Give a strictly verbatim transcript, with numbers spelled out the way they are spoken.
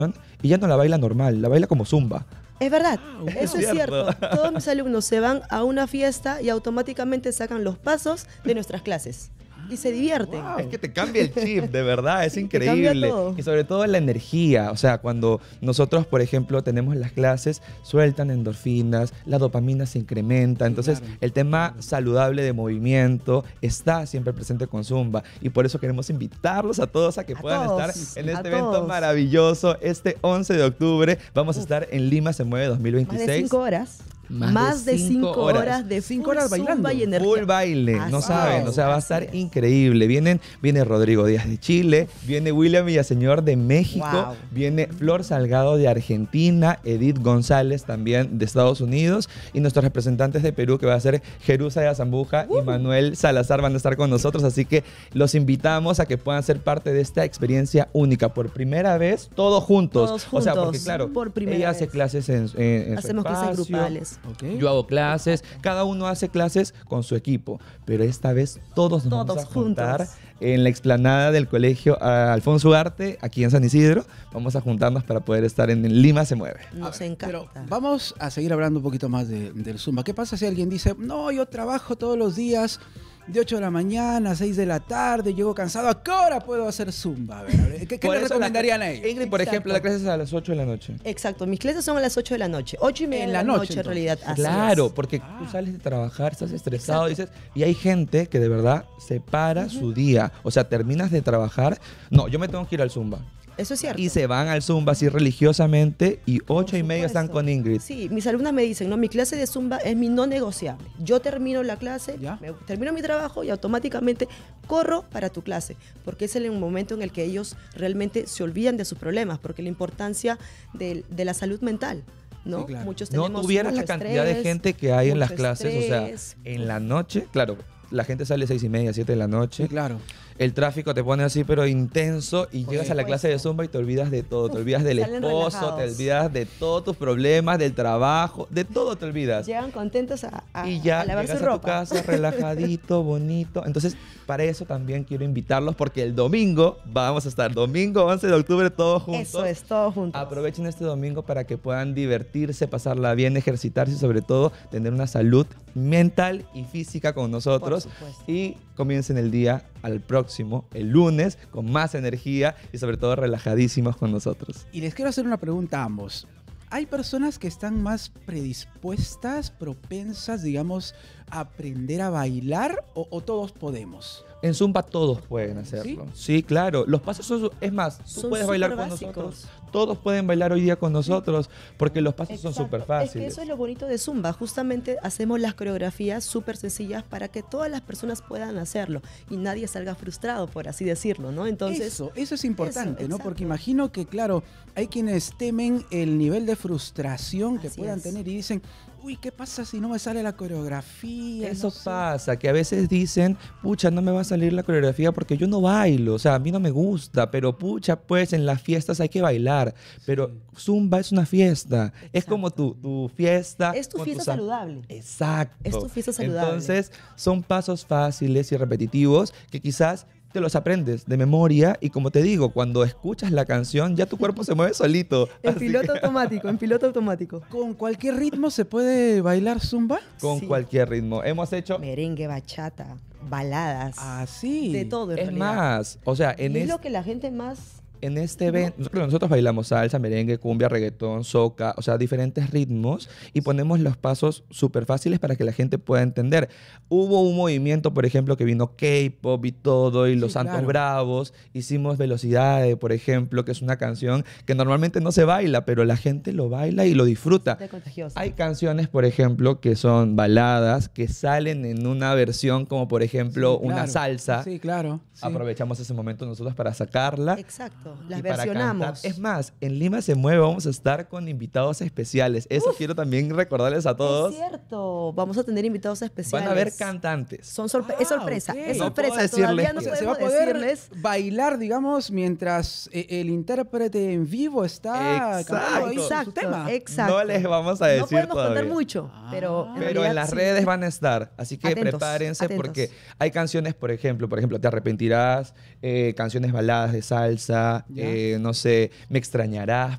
y ya no la baila normal, la baila como zumba. Es verdad, Ah, bueno. eso es Es cierto. cierto. Todos mis alumnos se van a una fiesta y automáticamente sacan los pasos de nuestras clases y se divierten. Wow. Es que te cambia el chip, de verdad, es Te cambia increíble. todo. Y sobre todo la energía, o sea, cuando nosotros, por ejemplo, tenemos las clases, sueltan endorfinas, la dopamina se incrementa, entonces Claro. el tema saludable de movimiento está siempre presente con Zumba y por eso queremos invitarlos a todos a que A puedan todos, estar en a este evento todos. maravilloso este once de octubre. Vamos a estar en Lima Se Mueve Más de dos mil veintiséis. cinco horas. Más Más, de de cinco cinco horas. horas, de Cinco full horas bailando. zumba y energía. Full baile, no Así saben, es, o sea, va a así estar es. increíble. Vienen, viene Rodrigo Díaz de Chile, viene William Villaseñor de México, Wow. viene Flor Salgado de Argentina, Edith González también de Estados Unidos y nuestros representantes de Perú que va a ser Jerusa de Azambuja y Manuel Salazar van a estar con nosotros, así que los invitamos a que puedan ser parte de esta experiencia única por primera vez, todos juntos. Todos O sea, porque juntos, claro, por primera ella hace vez. clases en, en, en su Hacemos clases espacio, grupales. Ok. yo hago clases, cada uno hace clases con su equipo, pero esta vez todos nos Todos vamos a juntar juntos. en la explanada del colegio ah, Alfonso Ugarte, aquí en San Isidro. Vamos a juntarnos para poder estar en Lima Se Mueve. Nos Pero encanta. vamos a seguir hablando un poquito más de- del Zumba. ¿Qué pasa si alguien dice, no, yo trabajo todos los días de ocho de la mañana a seis de la tarde, llego cansado, ¿a qué hora puedo hacer Zumba? A ver, a ver, ¿qué, qué Por le eso recomendarían la- a ellos? Ingrid, por Exacto. ejemplo, la clase es a las ocho de la noche. Exacto, mis clases son a las ocho de la noche. ocho y media En de la la noche, noche, en entonces. realidad. Así Claro, es. porque Ah. tú sales de trabajar, estás estresado, dices, y hay gente que de verdad separa su día. O sea, terminas de trabajar, no, yo me tengo que ir al Zumba. Eso es cierto. Y se van al Zumba así religiosamente y Por ocho y media están supuesto. con Ingrid. Sí, mis alumnas me dicen, no, mi clase de Zumba es mi no negociable. Yo termino la clase, ¿Ya? me- termino mi trabajo y automáticamente corro para tu clase, porque es el momento en el que ellos realmente se olvidan de sus problemas, porque la importancia de, de la salud mental, ¿no? Sí, claro. Muchos No tenemos tuvieras la mucho cantidad de estrés, gente que hay en las mucho clases, o sea, estrés. en la noche, claro, la gente sale seis y media, siete de la noche. Sí, claro. El tráfico te pone así, pero intenso, y Por llegas a la clase de Zumba y te olvidas de todo. Te olvidas del salen esposo, te relajados. olvidas de todos tus problemas, del trabajo, de todo te olvidas. Llegan contentos a, a- Y ya a lavar su llegas a tu ropa. casa relajadito, bonito. Entonces, para eso también quiero invitarlos, porque el domingo vamos a estar, domingo once de octubre, todos juntos. Eso es, todo juntos. Aprovechen este domingo para que puedan divertirse, pasarla bien, ejercitarse y sobre todo tener una salud mental y física con nosotros. Por supuesto. Y comiencen el día al próximo, el lunes, con más energía y sobre todo relajadísimos con nosotros. Y les quiero hacer una pregunta a ambos. ¿Hay personas que están más predispuestas, propensas, digamos, a aprender a bailar o, o todos podemos? En Zumba todos pueden hacerlo. Sí, claro. Los pasos son, es más, tú Son puedes bailar súper con básicos. nosotros. Todos pueden bailar hoy día con nosotros porque los pasos son Exacto. súper Es fáciles. que eso es lo bonito de Zumba. Justamente hacemos las coreografías súper sencillas para que todas las personas puedan hacerlo y nadie salga frustrado, por así decirlo, ¿no? Entonces, eso, eso es importante, eso, ¿no? exacto. Porque imagino que, claro, hay quienes temen el nivel de frustración que Así puedan es. tener y dicen, uy, ¿qué pasa si no me sale la coreografía? Eso No sé". pasa, que a veces dicen, pucha, no me va a salir la coreografía porque yo no bailo, o sea, a mí no me gusta, pero pucha, pues en las fiestas hay que bailar, pero Zumba es una fiesta, es como tu, tu fiesta. es tu con fiesta tus am- saludable. Exacto. Es tu fiesta saludable. Entonces, son pasos fáciles y repetitivos que quizás te los aprendes de memoria y como te digo, cuando escuchas la canción ya tu cuerpo se mueve solito. En Así piloto que, automático, en piloto automático. ¿Con cualquier ritmo se puede bailar zumba? con Sí. cualquier ritmo. Hemos hecho... Merengue, bachata, baladas, Así. de todo en Es realidad. más, o sea, en y es este... lo que la gente más... En este evento, nosotros, nosotros bailamos salsa, merengue, cumbia, reggaetón, soca, o sea, diferentes ritmos y ponemos los pasos súper fáciles para que la gente pueda entender. Hubo un movimiento, por ejemplo, que vino K-pop y todo, y los Sí, Santos claro. Bravos. Hicimos Velocidades, por ejemplo, que es una canción que normalmente no se baila, pero la gente lo baila y lo disfruta. de contagiosa. Hay canciones, por ejemplo, que son baladas, que salen en una versión como, por ejemplo, Sí, una claro. salsa. Sí, claro. sí. Aprovechamos ese momento nosotros para sacarla. Exacto, las Y para versionamos. cantar. Es más, en Lima Se Mueve vamos a estar con invitados especiales. Eso quiero también recordarles a todos. Es cierto, vamos a tener invitados especiales. Van a haber cantantes. Son sorpre- es Ah, sorpresa, ok. es No sorpresa. puedo decirles Todavía no que- Se, podemos se va a poder decirles. bailar, digamos, mientras eh, el intérprete en vivo está cantando ahí su- su Exacto, tema. exacto. No les vamos a decir No podemos todavía. contar mucho, pero en, Pero realidad en las sí. redes van a estar, así que Atentos, prepárense atentos. porque hay canciones, por ejemplo, por ejemplo, Te Arrepentirás, eh, canciones baladas de salsa, Ya. eh, no sé, me extrañarás,